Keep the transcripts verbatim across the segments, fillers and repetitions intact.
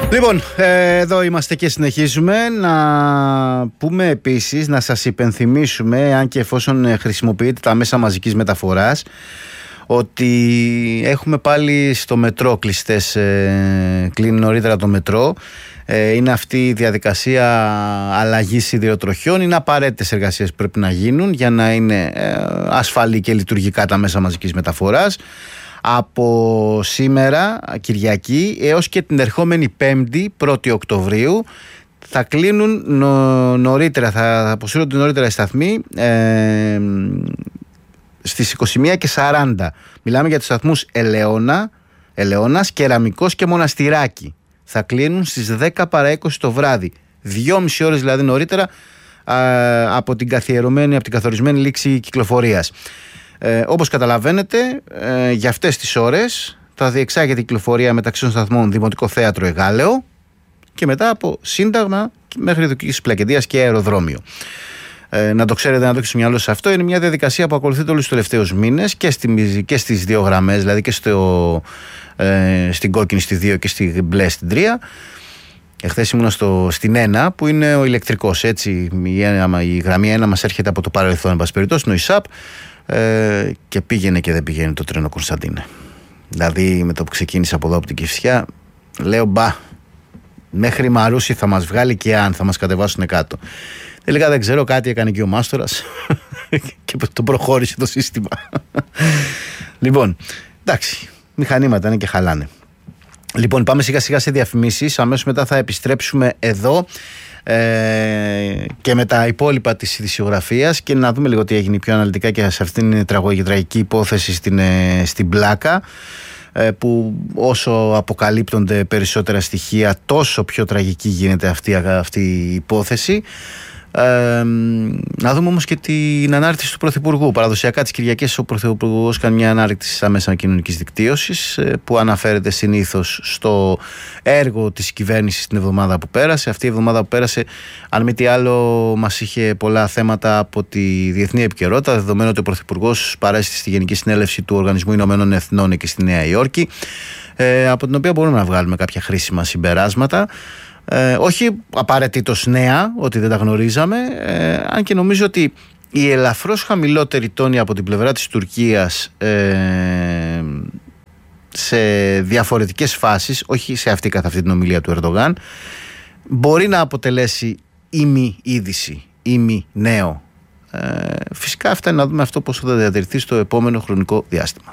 Λοιπόν, εδώ είμαστε και συνεχίζουμε. Να πούμε επίσης, να σας υπενθυμίσουμε, αν και εφόσον χρησιμοποιείτε τα μέσα μαζικής μεταφοράς, ότι έχουμε πάλι στο μετρό κλειστές, κλείνει νωρίτερα το μετρό. Είναι αυτή η διαδικασία αλλαγής σιδηροτροχιών. Είναι απαραίτητες εργασίες που πρέπει να γίνουν για να είναι ασφαλή και λειτουργικά τα μέσα μαζικής μεταφοράς. Από σήμερα, Κυριακή, έως και την ερχόμενη Πέμπτη, πρώτη Οκτωβρίου, θα κλείνουν νο, νωρίτερα, θα αποσύρονται νωρίτερα οι σταθμοί ε, στις είκοσι μία και σαράντα. Μιλάμε για τους σταθμούς Ελαιώνα, Ελαιώνας, Κεραμικός και Μοναστηράκι. Θα κλείνουν στις δέκα παρά είκοσι το βράδυ. Δυόμιση ώρες δηλαδή νωρίτερα α, από την καθιερωμένη, από την καθορισμένη λήξη κυκλοφορίας. Ε, όπως καταλαβαίνετε, ε, για αυτές τις ώρες θα διεξάγεται η κυκλοφορία μεταξύ των σταθμών Δημοτικό Θέατρο Εγάλεο και μετά από Σύνταγμα μέχρι Δυτικής Πλακεντίας και αεροδρόμιο. Ε, να το ξέρετε, να το έχετε στο μυαλό σας αυτό. Είναι μια διαδικασία που ακολουθείται όλους τους τελευταίους μήνες και, στη, και στις δύο γραμμές, δηλαδή και στο, ε, στην κόκκινη στη δύο και στη μπλε στην τρία. Εχθές ήμουνα στο, στην ένα που είναι ο ηλεκτρικός. Έτσι, η, η γραμμή ένα μας έρχεται από το παρελθόν, εν πάση περιπτώσει, είναι ο ΙΣΑΠ. Ε, και πήγαινε και δεν πηγαίνει το τρένο Κωνσταντίνε. Δηλαδή με το που ξεκίνησα από εδώ από την Κηφισιά, λέω μπα, μέχρι Μαρούσι θα μας βγάλει και αν θα μας κατεβάσουν κάτω. Τελικά δεν ξέρω, κάτι έκανε και ο Μάστορας και το προχώρησε το σύστημα. Λοιπόν, εντάξει, μηχανήματα είναι και χαλάνε. Λοιπόν, πάμε σιγά σιγά σε διαφημίσεις. Αμέσως μετά θα επιστρέψουμε εδώ Ε, και με τα υπόλοιπα της ειδησιογραφίας και να δούμε λίγο τι έγινε πιο αναλυτικά και σε αυτήν την τραγική υπόθεση στην, ε, στην Πλάκα, ε, που όσο αποκαλύπτονται περισσότερα στοιχεία τόσο πιο τραγική γίνεται αυτή, αυτή η υπόθεση. Ε, να δούμε όμως και την ανάρτηση του Πρωθυπουργού. Παραδοσιακά τις Κυριακές ο Πρωθυπουργός κάνει μια ανάρτηση στα μέσα κοινωνικής δικτύωσης που αναφέρεται συνήθως στο έργο της κυβέρνησης την εβδομάδα που πέρασε. Αυτή η εβδομάδα που πέρασε, αν μη τι άλλο, μας είχε πολλά θέματα από τη διεθνή επικαιρότητα, δεδομένου ότι ο Πρωθυπουργός παρέστη στη Γενική Συνέλευση του Οργανισμού Ηνωμένων Εθνών εκεί στη Νέα Υόρκη, ε, από την οποία μπορούμε να βγάλουμε κάποια χρήσιμα συμπεράσματα. Ε, όχι απαραίτητος νέα, ότι δεν τα γνωρίζαμε, ε, αν και νομίζω ότι η ελαφρώς χαμηλότερη τόνη από την πλευρά της Τουρκίας ε, σε διαφορετικές φάσεις, όχι σε αυτή καθ' αυτή την ομιλία του Ερντογάν, μπορεί να αποτελέσει ημι είδηση, ημι νέο. Ε, φυσικά αυτά είναι να δούμε αυτό πώς θα διατηρηθεί στο επόμενο χρονικό διάστημα.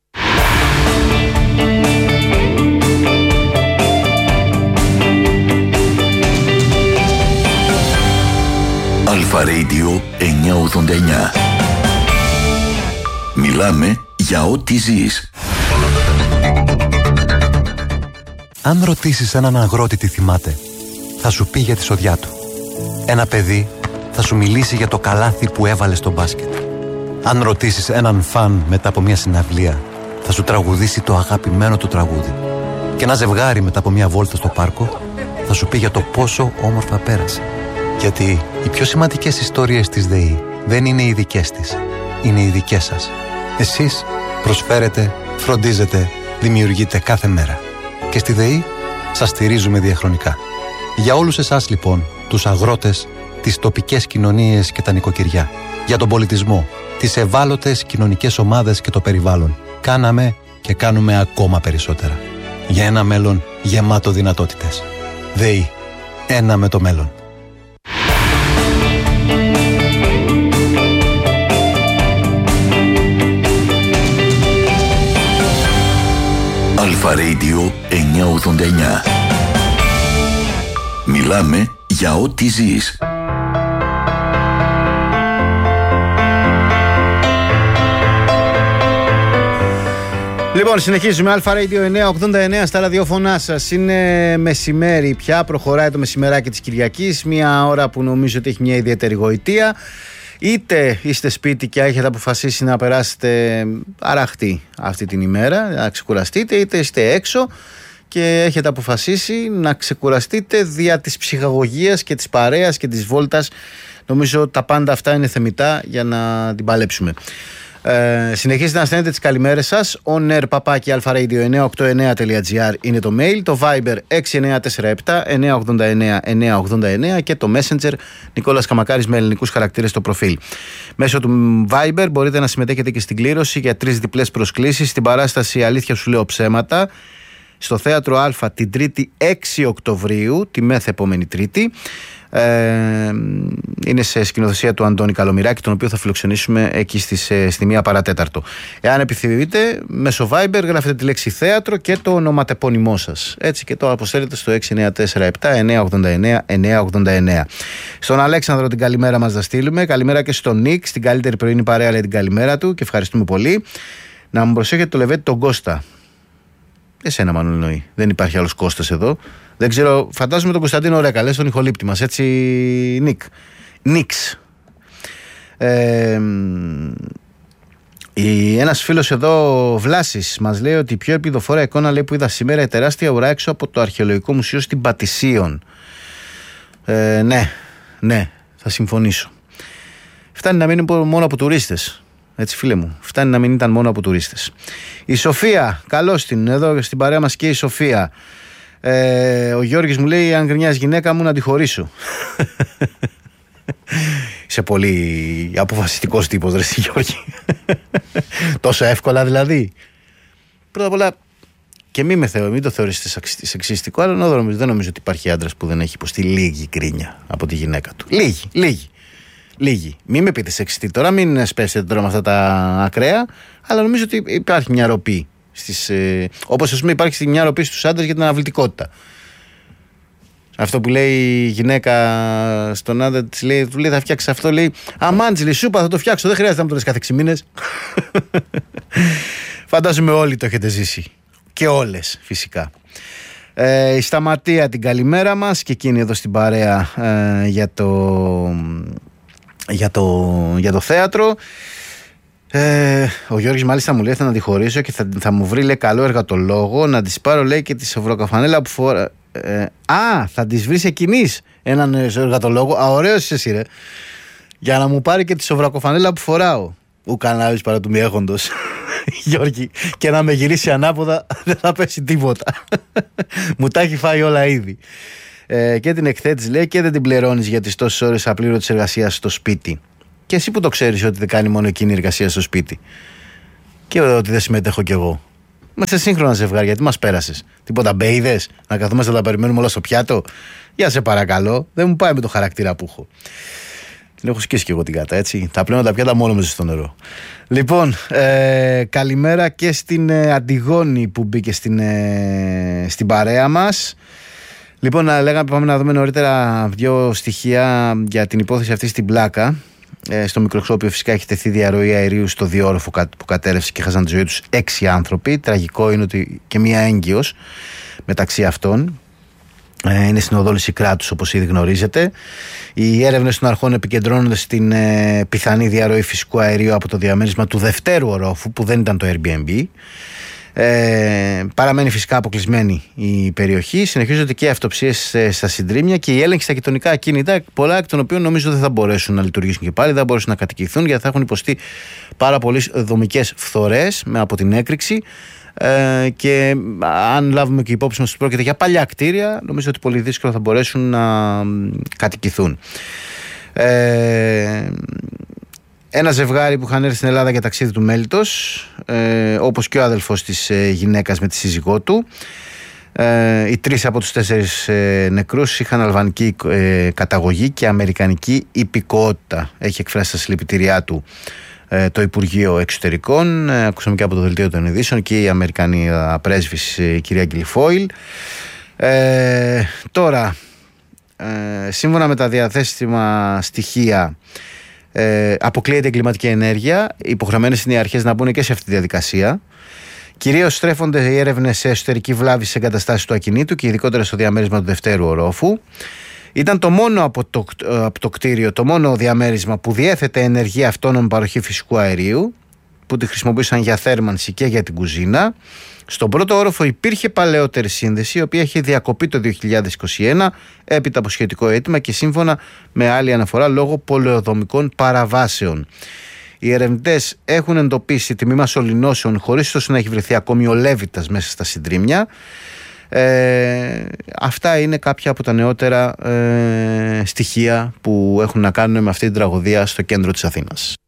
Αλφα Radio εννιακόσια ογδόντα εννιά. Μιλάμε για ό,τι ζεις. Αν ρωτήσεις έναν αγρότη τι θυμάται, θα σου πει για τη σοδιά του. Ένα παιδί θα σου μιλήσει για το καλάθι που έβαλε στο μπάσκετ. Αν ρωτήσεις έναν φαν μετά από μια συναυλία, θα σου τραγουδήσει το αγαπημένο του τραγούδι. Και ένα ζευγάρι μετά από μια βόλτα στο πάρκο θα σου πει για το πόσο όμορφα πέρασε. Γιατί οι πιο σημαντικές ιστορίες της ΔΕΗ δεν είναι οι δικές της, είναι οι δικές σας. Εσείς προσφέρετε, φροντίζετε, δημιουργείτε κάθε μέρα. Και στη ΔΕΗ σας στηρίζουμε διαχρονικά. Για όλους εσάς λοιπόν, τους αγρότες, τις τοπικές κοινωνίες και τα νοικοκυριά, για τον πολιτισμό, τις ευάλωτες κοινωνικές ομάδες και το περιβάλλον, κάναμε και κάνουμε ακόμα περισσότερα. Για ένα μέλλον γεμάτο δυνατότητες. ΔΕΗ. Ένα με το μέλλον. Αλφα Radio εννιακόσια ογδόντα εννιά. Μιλάμε για ό,τι ζεις. Λοιπόν, συνεχίζουμε. Αλφα Radio εννιακόσια ογδόντα εννιά στα ραδιόφωνά σας. Είναι μεσημέρι πια, προχωράει το μεσημεράκι της Κυριακής. Μια ώρα που νομίζω ότι έχει μια ιδιαίτερη γοητεία. Είτε είστε σπίτι και έχετε αποφασίσει να περάσετε αραχτή αυτή την ημέρα, να ξεκουραστείτε, είτε είστε έξω και έχετε αποφασίσει να ξεκουραστείτε δια της ψυχαγωγίας και της παρέας και της βόλτας. Νομίζω τα πάντα αυτά είναι θεμιτά για να την παλέψουμε. Ε, συνεχίζετε να στέλνετε τις καλημέρες σας. on air παπάκι αλφα-radio εννιακόσια ογδόντα εννέα τελεία τζι άρ είναι το mail. Το Viber έξι εννιά τέσσερα επτά εννιά ογδόντα εννέα εννιά ογδόντα εννέα και το Messenger Νικόλας Καμακάρης με ελληνικούς χαρακτήρες στο προφίλ. Μέσω του Viber μπορείτε να συμμετέχετε και στην κλήρωση για τρεις διπλές προσκλήσεις στην παράσταση Αλήθεια Σου Λέω Ψέματα στο Θέατρο Α την Τρίτη έξι Οκτωβρίου, τη μεθ επόμενη Τρίτη. Ε, είναι σε σκηνοθεσία του Αντώνη Καλομηράκη, τον οποίο θα φιλοξενήσουμε εκεί στις, στη μία παρατέταρτο. Εάν επιθυμείτε, μέσω Viber γράφετε τη λέξη θέατρο και το ονοματεπώνυμό σας. Έτσι, και το αποστέλλετε στο έξι εννιά τέσσερα επτά εννιά ογδόντα εννέα εννιά ογδόντα εννέα. Στον Αλέξανδρο την καλημέρα μας θα στείλουμε. Καλημέρα και στον Νίκ, στην καλύτερη πρωινή παρέα λέει την καλημέρα του και ευχαριστούμε πολύ. Να μου προσέχετε το Λεβέντη τον Κώστα. Εσένα μάλλον εννοεί. Δεν υπάρχει άλλος Κώστας εδώ. Δεν ξέρω, φαντάζομαι τον Κωνσταντίνο Ρέκα, λες τον ηχολήπτη μας, έτσι, Νίκ. Νίξ. Ε, ένας φίλος εδώ, Βλάσης, μας λέει ότι η πιο ελπιδοφόρα εικόνα λέει, που είδα σήμερα η τεράστια ουρά έξω από το Αρχαιολογικό Μουσείο στην Πατησίων. Ε, ναι, ναι, θα συμφωνήσω. Φτάνει να μην είναι μόνο από τουρίστες. Έτσι, φίλε μου, φτάνει να μην ήταν μόνο από τουρίστες. Η Σοφία, καλώς την, εδώ στην παρέα μας και η Σοφία. Ε, ο Γιώργης μου λέει: αν γκρινιάζει γυναίκα μου, να τη χωρίσω. Είσαι πολύ αποφασιστικός τύπος, ρε Γιώργη. Τόσο εύκολα δηλαδή. Πρώτα απ' όλα, και μην, με θεω, μην το θεωρήσετε σεξιστικό, αλλά δεν νομίζω, δεν νομίζω ότι υπάρχει άντρας που δεν έχει υποστεί λίγη γκρίνια από τη γυναίκα του. Λίγη, λίγη. Λίγοι. Μην με πείτε σεξιστή τώρα, μην σπέσετε τώρα με αυτά τα ακραία, αλλά νομίζω ότι υπάρχει μια ροπή. Στις, ε, όπως ας πούμε υπάρχει μια ροπή στους άντρες για την αναβλητικότητα. Αυτό που λέει η γυναίκα στον άντρα της λέει, του λέει θα φτιάξει αυτό, λέει αμάντζι, λέει σούπα θα το φτιάξω, δεν χρειάζεται να μου το λες κάθε έξι μήνες. Φαντάζομαι όλοι το έχετε ζήσει. Και όλες φυσικά. Ε, η Σταματία την καλημέρα μας και εκείνη εδώ στην παρέα ε, για το... Για το, για το θέατρο. Ε, ο Γιώργης μάλιστα μου λέει θα να τη χωρίσω και θα, θα μου βρει λέει καλό εργατολόγο να της πάρω λέει και τη σοβροκαφανέλα που φορά. Ε, α, θα της βρεις εκείνης έναν εργατολόγο. Α, ωραίος είσαι εσύ ρε. Για να μου πάρει και τη σοβρακοφανέλα που φοράω. Ου κανάλης παρά του μη έχοντος. Γιώργη, και να με γυρίσει ανάποδα δεν θα πέσει τίποτα. Μου τα έχει φάει όλα ήδη. Ε, και την εκθέτεις λέει και δεν την πληρώνεις για τις τόσες ώρες απλήρωτης εργασίας στο σπίτι. Και εσύ που το ξέρεις ότι δεν κάνει μόνο εκείνη η εργασία στο σπίτι. Και ότι δεν συμμετέχω κι εγώ. Είμαστε σύγχρονα ζευγάρια, γιατί μας πέρασες. Τίποτα μπέιδες, να καθόμαστε να τα περιμένουμε όλα στο πιάτο. Για σε παρακαλώ, δεν μου πάει με το χαρακτήρα που έχω. Την έχω σκίσει κι εγώ την κάτα, έτσι. Τα πλένω τα πιάτα μόνο μέσα στο νερό. Λοιπόν, ε, καλημέρα και στην ε, Αντιγόνη που μπήκε στην, ε, στην παρέα μας. Λοιπόν, να λέγαμε, πάμε να δούμε νωρίτερα δύο στοιχεία για την υπόθεση αυτή στην Πλάκα. Ε, στο μικροσκόπιο φυσικά έχει τεθεί διαρροή αερίου στο διόρροφο που κατέρευσε και χάσαν τη ζωή τους έξι άνθρωποι. Τραγικό είναι ότι και μία έγκυος μεταξύ αυτών. Ε, είναι συνοδόληση κράτους όπως ήδη γνωρίζετε. Οι έρευνες των αρχών επικεντρώνονται στην ε, πιθανή διαρροή φυσικού αερίου από το διαμέρισμα του δευτέρου ορόφου που δεν ήταν το Airbnb. Ε, παραμένει φυσικά αποκλεισμένη η περιοχή. Συνεχίζονται και αυτοψίες στα συντρίμμια και οι έλεγχοι στα γειτονικά ακίνητα, πολλά εκ των οποίων νομίζω δεν θα μπορέσουν να λειτουργήσουν και πάλι, δεν θα μπορέσουν να κατοικηθούν γιατί θα έχουν υποστεί πάρα πολλές δομικές φθορές από την έκρηξη. Ε, και αν λάβουμε και υπόψη μας ότι πρόκειται για παλιά κτίρια, νομίζω ότι πολύ δύσκολα θα μπορέσουν να κατοικηθούν. Ε, Ένα ζευγάρι που είχαν έρθει στην Ελλάδα για ταξίδι του μέλιτος, ε, όπως και ο αδελφός της ε, γυναίκας με τη σύζυγό του. Ε, οι τρεις από τους τέσσερις ε, νεκρούς είχαν αλβανική ε, καταγωγή και αμερικανική υπηκότητα. Έχει εκφράσει τα συλληπιτήριά του ε, το Υπουργείο Εξωτερικών. Ε, ακούσαμε και από το Δελτίο των Ειδήσεων και η Αμερικανή πρέσβης η κυρία Γκιλφόιλ. Ε, τώρα, ε, σύμφωνα με τα διαθέσιμα στοιχεία, Ε, αποκλείεται η κλιματική ενέργεια. Υποχρεωμένες είναι οι αρχές να μπουν και σε αυτή τη διαδικασία. Κυρίως στρέφονται οι έρευνες σε εσωτερική βλάβη σε εγκαταστάσεις του ακινήτου και ειδικότερα στο διαμέρισμα του δευτέρου ορόφου. Ήταν το μόνο από το, από το κτίριο, το μόνο διαμέρισμα που διέθετε ενεργή αυτόνομη παροχή φυσικού αερίου, που τη χρησιμοποιούσαν για θέρμανση και για την κουζίνα. Στον πρώτο όροφο υπήρχε παλαιότερη σύνδεση, η οποία είχε διακοπεί το δύο χιλιάδες είκοσι ένα έπειτα από σχετικό αίτημα και σύμφωνα με άλλη αναφορά λόγω πολεοδομικών παραβάσεων. Οι ερευνητές έχουν εντοπίσει τμήμα σωληνώσεων χωρίς ωστόσο να έχει βρεθεί ακόμη ο Λέβητας μέσα στα συντρίμμια. Ε, αυτά είναι κάποια από τα νεότερα ε, στοιχεία που έχουν να κάνουν με αυτή την τραγωδία στο κέντρο της Αθήνας.